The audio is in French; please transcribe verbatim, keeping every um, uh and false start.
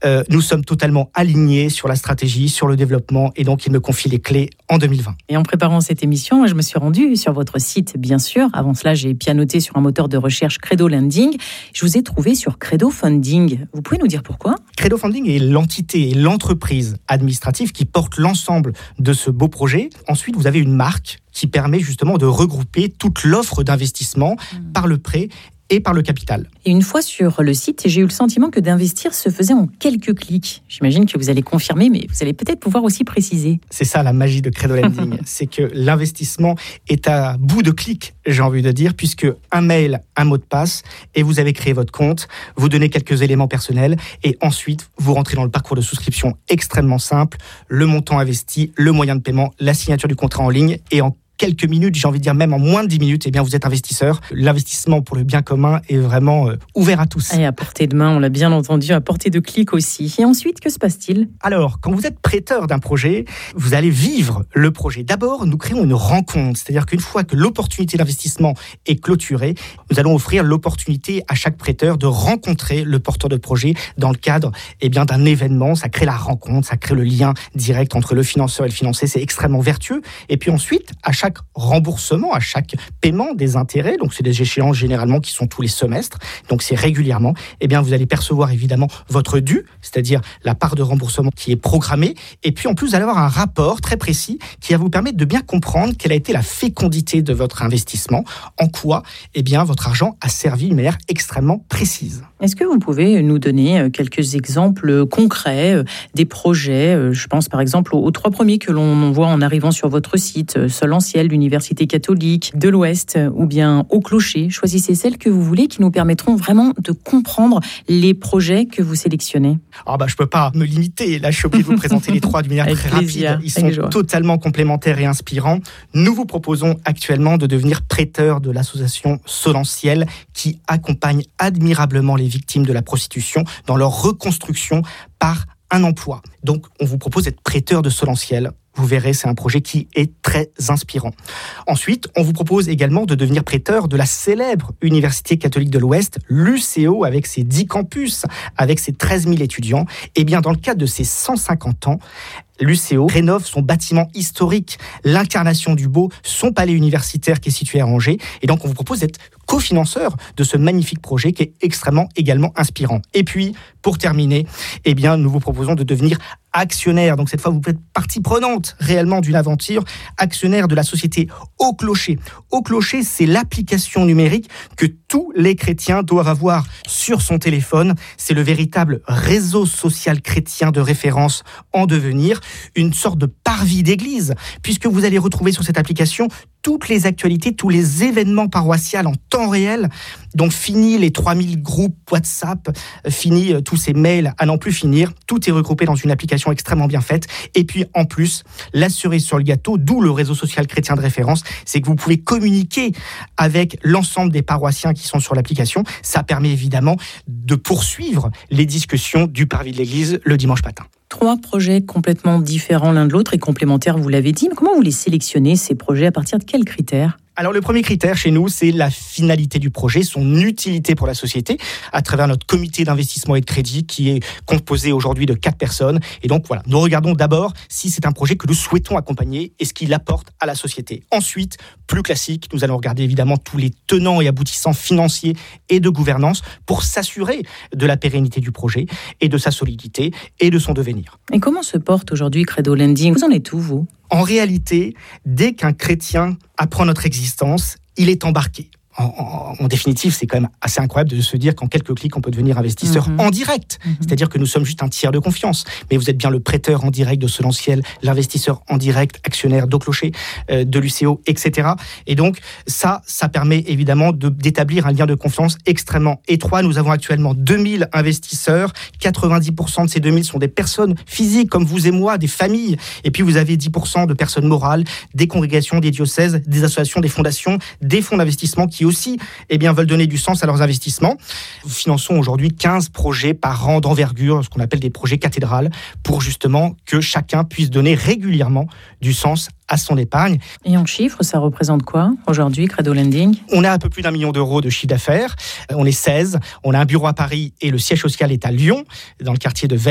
Euh, nous sommes totalement alignés sur la stratégie, sur le développement, et donc il me confie les clés en deux mille vingt. Et en préparant cette émission, je me suis rendue sur votre site, bien sûr. Avant cela, j'ai pianoté sur un moteur de recherche Credo Lending. Je vous ai trouvé sur Credo Funding. Vous pouvez nous dire pourquoi ? Credo Funding est l'entité et l'entreprise administrative qui porte l'ensemble de ce beau projet. Ensuite, vous avez une marque qui permet justement de regrouper toute l'offre d'investissement mmh. par le prêt et par le capital. Et une fois sur le site, j'ai eu le sentiment que d'investir se faisait en quelques clics. J'imagine que vous allez confirmer, mais vous allez peut-être pouvoir aussi préciser. C'est ça la magie de Credo Lending, c'est que l'investissement est à bout de clics, j'ai envie de dire, puisque un mail, un mot de passe, et vous avez créé votre compte, vous donnez quelques éléments personnels, et ensuite, vous rentrez dans le parcours de souscription extrêmement simple, le montant investi, le moyen de paiement, la signature du contrat en ligne, et en quelques minutes, j'ai envie de dire même en moins de dix minutes, eh bien vous êtes investisseur. L'investissement pour le bien commun est vraiment euh, ouvert à tous. Et à portée de main, on l'a bien entendu, à portée de clic aussi. Et ensuite, que se passe-t-il ? Alors, quand vous êtes prêteur d'un projet, vous allez vivre le projet. D'abord, nous créons une rencontre, c'est-à-dire qu'une fois que l'opportunité d'investissement est clôturée, nous allons offrir l'opportunité à chaque prêteur de rencontrer le porteur de projet dans le cadre eh bien, d'un événement. Ça crée la rencontre, ça crée le lien direct entre le financeur et le financé. C'est extrêmement vertueux. Et puis ensuite, à chaque remboursement, à chaque paiement des intérêts, donc c'est des échéances généralement qui sont tous les semestres, donc c'est régulièrement, eh bien vous allez percevoir évidemment votre dû, c'est-à-dire la part de remboursement qui est programmée, et puis en plus vous allez avoir un rapport très précis qui va vous permettre de bien comprendre quelle a été la fécondité de votre investissement, en quoi eh bien votre argent a servi d'une manière extrêmement précise. Est-ce que vous pouvez nous donner quelques exemples concrets des projets ? Je pense par exemple aux trois premiers que l'on voit en arrivant sur votre site, Solentiel, l'Université catholique de l'Ouest ou bien Au Clocher. Choisissez celles que vous voulez qui nous permettront vraiment de comprendre les projets que vous sélectionnez. Ah bah, je ne peux pas me limiter. Là, je suis obligé de vous présenter les trois d'une manière très plaisir, rapide. Ils sont totalement complémentaires et inspirants. Nous vous proposons actuellement de devenir prêteur de l'association Solentiel qui accompagne admirablement les victimes de la prostitution dans leur reconstruction par un emploi. Donc, on vous propose d'être prêteur de Solentiel. Vous verrez, c'est un projet qui est très inspirant. Ensuite, on vous propose également de devenir prêteur de la célèbre Université catholique de l'Ouest, l'U C O, avec ses dix campus, avec ses treize mille étudiants. Et bien, dans le cadre de ses cent cinquante ans, l'U C O rénove son bâtiment historique, l'incarnation du beau, son palais universitaire qui est situé à Angers. Et donc, on vous propose d'être cofinanceur de ce magnifique projet qui est extrêmement également inspirant. Et puis, pour terminer, eh bien, nous vous proposons de devenir actionnaire. Donc, cette fois, vous êtes partie prenante réellement d'une aventure, actionnaire de la société Au Clocher. Au Clocher, c'est l'application numérique que tous les chrétiens doivent avoir sur son téléphone. C'est le véritable réseau social chrétien de référence en devenir, une sorte de parvis d'église, puisque vous allez retrouver sur cette application toutes les actualités, tous les événements paroissiaux en temps réel. Donc, fini les trois mille groupes WhatsApp, fini tous ces mails à n'en plus finir. Tout est regroupé dans une application extrêmement bien faite. Et puis, en plus, la cerise sur le gâteau, d'où le réseau social chrétien de référence, c'est que vous pouvez communiquer avec l'ensemble des paroissiens qui sont sur l'application. Ça permet évidemment de poursuivre les discussions du parvis de l'église le dimanche matin. Trois projets complètement différents l'un de l'autre et complémentaires, vous l'avez dit. Mais comment vous les sélectionnez, ces projets ? À partir de quels critères ? Alors, le premier critère chez nous, c'est la finalité du projet, son utilité pour la société, à travers notre comité d'investissement et de crédit qui est composé aujourd'hui de quatre personnes. Et donc, voilà, nous regardons d'abord si c'est un projet que nous souhaitons accompagner et ce qu'il apporte à la société. Ensuite, plus classique, nous allons regarder évidemment tous les tenants et aboutissants financiers et de gouvernance pour s'assurer de la pérennité du projet et de sa solidité et de son devenir. Et comment se porte aujourd'hui Credo Lending ? Vous en êtes où, vous ? En réalité, dès qu'un chrétien apprend notre existence, il est embarqué. En, en, en définitive, c'est quand même assez incroyable de se dire qu'en quelques clics, on peut devenir investisseur mmh. en direct. Mmh. C'est-à-dire que nous sommes juste un tiers de confiance. Mais vous êtes bien le prêteur en direct de Solentiel, l'investisseur en direct, actionnaire d'Au Clocher, euh, de l'U C O, et cetera. Et donc, ça, ça permet évidemment de, d'établir un lien de confiance extrêmement étroit. Nous avons actuellement deux mille investisseurs. quatre-vingt-dix pour cent de ces deux mille sont des personnes physiques, comme vous et moi, des familles. Et puis, vous avez dix pour cent de personnes morales, des congrégations, des diocèses, des associations, des fondations, des fonds d'investissement qui aussi eh bien, veulent donner du sens à leurs investissements. Nous finançons aujourd'hui quinze projets par an d'envergure, ce qu'on appelle des projets cathédrales, pour justement que chacun puisse donner régulièrement du sens à son épargne. Et en chiffres, ça représente quoi aujourd'hui, Credo Lending ? On a un peu plus d'un million d'euros de chiffre d'affaires. On est seize. On a un bureau à Paris et le siège social est à Lyon, dans le quartier de Veynes.